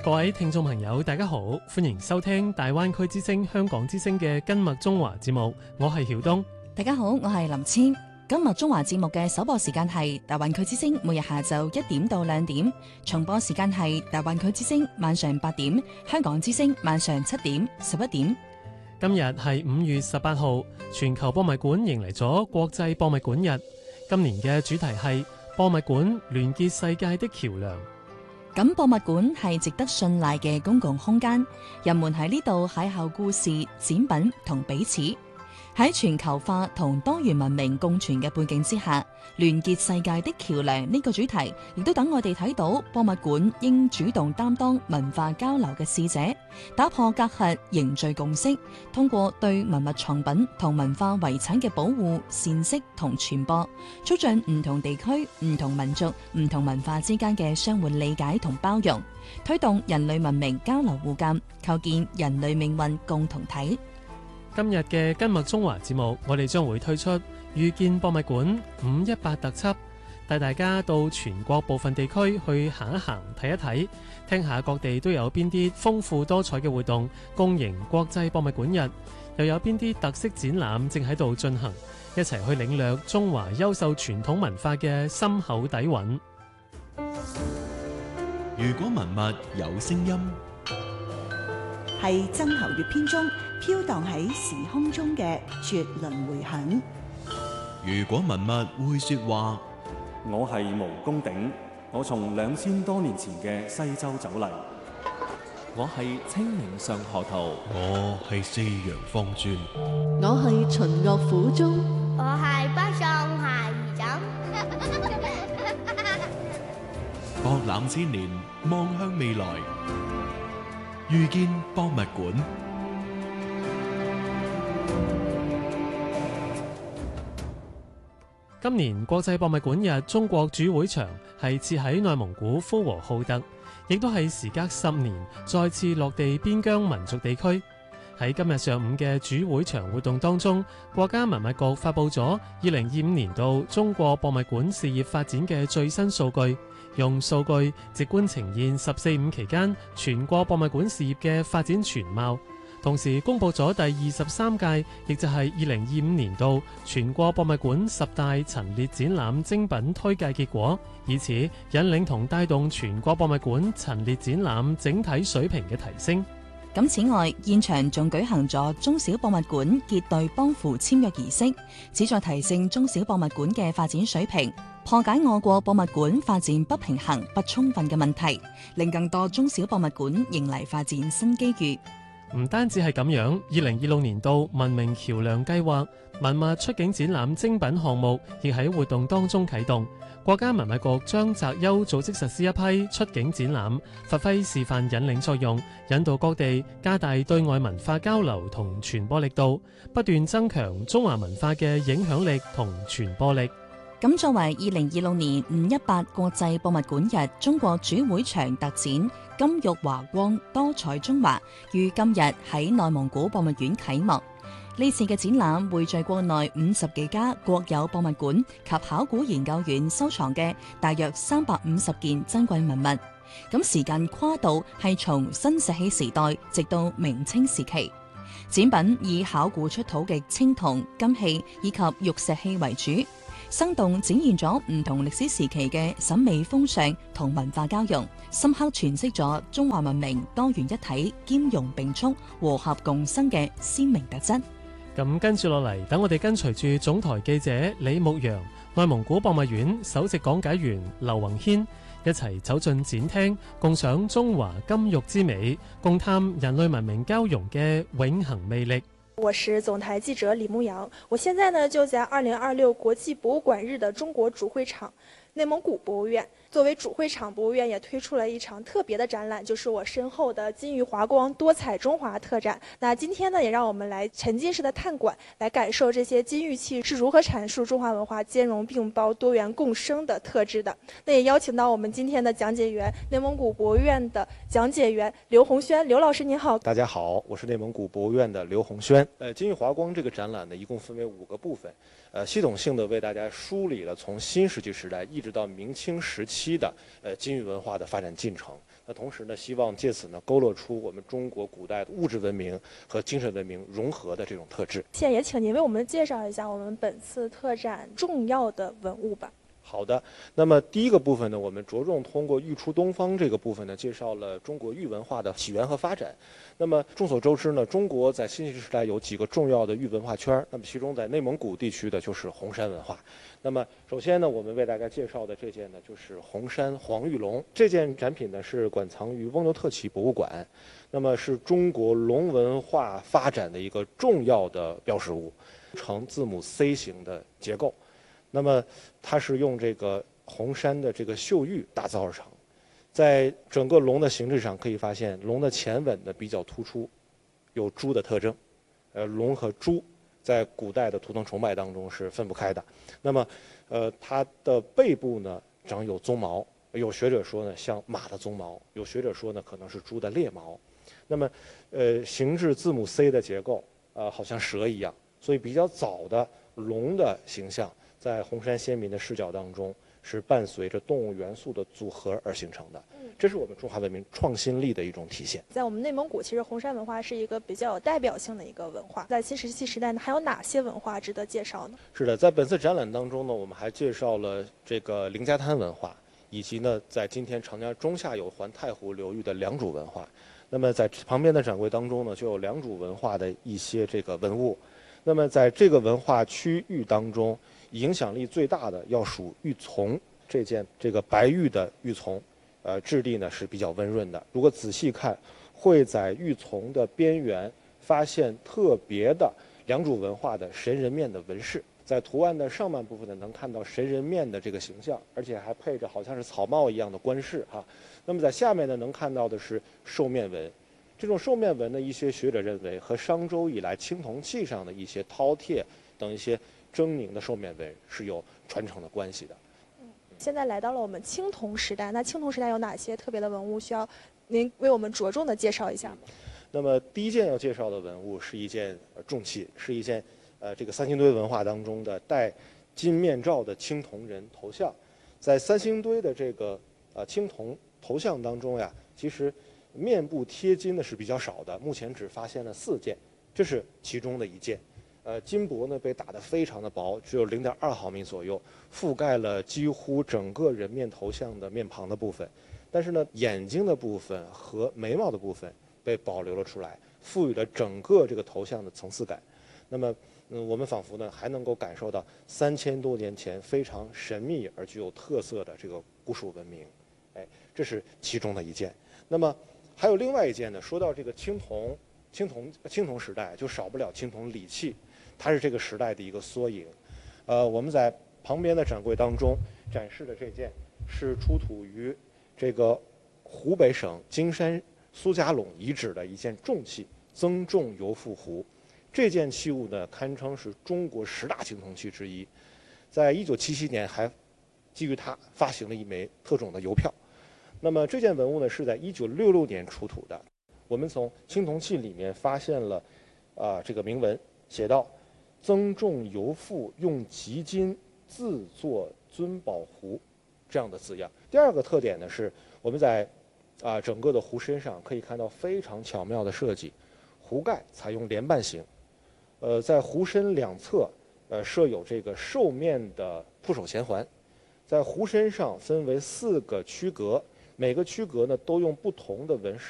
各位聽眾朋友，大家好，歡迎收聽大灣區之聲香港之聲嘅今麥中華節目，我係曉東。 大家好，我係林千。今麥中華節目嘅首播時間係大灣區之聲，每日下晝1點到2點；重播時間係大灣區之聲晚上8點，香港之聲晚上7點、11點。 今日係5月18號，全球博物館迎嚟咗國際博物館日。今年嘅主題係博物館聯結世界的橋樑。 咁博物館係值得信賴嘅公共空間，人們喺呢度邂逅故事、展品同彼此。喺全球化同多元文明共存嘅背景之下，聯結世界的橋樑呢個主題，亦都等我哋睇到博物館應主動擔當文化交流嘅使者，打破隔閡，凝聚共識，通過對文物藏品同文化遺產嘅保護、善識同傳播，促進唔同地區、唔同民族、唔同文化之間嘅相互理解同包容，推動人類文明交流互鑒，構建人類命運共同體。 今日嘅今麥中華節目，我哋將會推出遇見博物館518特輯，帶大家到全國部分地區去行一行、睇一睇，聽下各地都有邊啲豐富多彩嘅活動，共迎國際博物館日，又有邊啲特色展覽正喺度進行，一齊去領略中華優秀傳統文化嘅深厚底蘊。 如果文物有聲音， 係曾侯乙篇中飄蕩喺時空中嘅絕倫迴響。 如果文物會說話， 我係毛公鼎，我從2000多年前嘅西周走嚟。 我係清明上河圖， 我係四陽方尊， 我係秦樂府中， 我係北宋孩兒枕。 博覽千年，望向未來，遇見博物館。 今年國際博物館日中國主會場係設喺內蒙古呼和浩特，亦都係時隔10年再次落地邊疆民族地區。喺今日上午嘅主會場活動當中，國家文物局發布咗2025年度中國博物館事業發展嘅最新數據，用數據直觀呈現14-5期間全國博物館事業嘅發展全貌。同時公布咗第23屆，亦就係2025年度全國博物館10大陳列展覽精品推介結果，以此引領同帶動全國博物館陳列展覽整體水平嘅提升。 咁此外，現場仲舉行咗中小博物館結對幫扶簽約儀式，旨在提升中小博物館嘅發展水平，破解我國博物館發展不平衡不充分嘅問題，令更多中小博物館迎嚟發展新機遇。 唔單止係咁樣，2026年度文明橋樑計劃文物出境展覽精品項目亦喺活動當中啟動。國家文物局將擇優組織實施一批出境展覽，發揮示範引領作用，引導各地加大對外文化交流同傳播力度，不斷增強中華文化嘅影響力同傳播力。 咁作為2026年518國際博物館日中國主會場特展金玉華光多彩中華，於今日喺內蒙古博物院啟幕。呢次嘅展覽匯聚國內50幾家國有博物館及考古研究院收藏嘅大約350件珍貴文物。咁時間跨度係從新石器時代直到明清時期。展品以考古出土嘅青銅、金器以及玉石器為主，生動展現咗唔同歷史時期嘅審美風尚同文化交融，深刻詮釋咗中華文明多元一體、兼容並蓄、和諧共生嘅鮮明特質。 咁跟住落嚟，等我哋跟隨住總台記者李牧陽、內蒙古博物院首席講解員劉宏軒一齊走進展廳，共賞中華金玉之美，共探人類文明交融嘅永恆魅力。 我是總台記者李牧陽，我現在呢就在2026國際博物館日的中國主會場內蒙古博物院。作為主會場，博物院也推出了一場特別的展覽，就是我身後的金玉華光多彩中華特展。那今天呢，也讓我們來沉浸式的探館，來感受這些金玉器是如何闡述中華文化兼容並包、多元共生的特質的。那也邀請到我們今天的講解員，內蒙古博物院的講解員劉宏軒，劉老師您好。 大家好，我是內蒙古博物院的劉宏軒。金玉華光這個展覽呢，一共分為5個部分，系統性的為大家梳理了從新石器時代一直直到明清时期的金玉文化的发展进程。那同时呢，希望借此呢勾勒出我们中国古代的物质文明和精神文明融合的这种特质。 现在也请您为我们介绍一下我们本次特展重要的文物吧。 好的，那么第一个部分呢，我们着重通过玉出东方这个部分呢，介绍了中国玉文化的起源和发展。那么众所周知呢，中国在新石器时代有几个重要的玉文化圈，那么其中在内蒙古地区的就是红山文化。那么首先呢，我们为大家介绍的这件呢，就是红山黄玉龙。这件展品呢是馆藏于翁牛特旗博物馆，那么是中国龙文化发展的一个重要的标识物，呈字母 C 形的结构。那么它是用这个红山的这个岫玉打造而成，在整个龙的形制上可以发现，龙的前吻呢比较突出，有猪的特征。龙和猪在古代的图腾崇拜当中是分不开的。那么，它的背部呢长有鬃毛，有学者说呢像马的鬃毛，有学者说呢可能是猪的鬣毛。那么，形制字母 C 的结构，好像蛇一样，所以比较早的龙的形象，在红山先民的视角当中，是伴随着动物元素的组合而形成的。这是我们中华文明创新力的一种体现。 在我们内蒙古，其实红山文化是一个比较有代表性的一个文化。在新石器时代呢，还有哪些文化值得介绍呢？ 是的，在本次展览当中呢，我们还介绍了这个凌家滩文化，以及呢，在今天长江中下游环太湖流域的良渚文化。那么在旁边的展柜当中呢，就有良渚文化的一些这个文物。那么在这个文化区域当中，影响力最大的要数玉琮这件这个白玉的玉琮，质地呢是比较温润的。如果仔细看，会在玉琮的边缘发现特别的良渚文化的神人面的纹饰。在图案的上半部分呢，能看到神人面的这个形象，而且还配着好像是草帽一样的冠饰哈。那么在下面呢，能看到的是兽面纹。这种兽面纹呢，一些学者认为和商周以来青铜器上的一些饕餮等一些狰狞的兽面纹是有传承的关系的。 现在来到了我们青铜时代，那青铜时代有哪些特别的文物需要您为我们着重的介绍一下吗？ 那么第一件要介绍的文物是一件重器，是一件这个三星堆文化当中的戴金面罩的青铜人头像。在三星堆的这个青铜头像当中呀，其实面部贴金的是比较少的，目前只发现了4件，这是其中的一件。金箔呢被打得非常的薄，只有0.2毫米左右，覆盖了几乎整个人面头像的面庞的部分。但是呢，眼睛的部分和眉毛的部分被保留了出来，赋予了整个这个头像的层次感。那么，我们仿佛呢还能够感受到3000多年前非常神秘而具有特色的这个古蜀文明。这是其中的一件。那么还有另外一件呢，说到这个青铜时代，就少不了青铜礼器。它是这个时代的一个缩影。我们在旁边的展柜当中展示的这件是出土于这个湖北省金山苏家垄遗址的一件重器——增重油腹壶。这件器物呢，堪称是中国10大青铜器之一。在1977年，还基于它发行了一枚特种的邮票。那么这件文物呢，是在1966年出土的。我们从青铜器里面发现了这个铭文，写道：增重油腹用极金自作尊宝壶，这样的字样。第二个特点呢是，我们在整个的壶身上可以看到非常巧妙的设计，壶盖采用连瓣形，在壶身两侧设有这个兽面的铺手衔环，在壶身上分为4个区隔，每个区隔呢都用不同的纹饰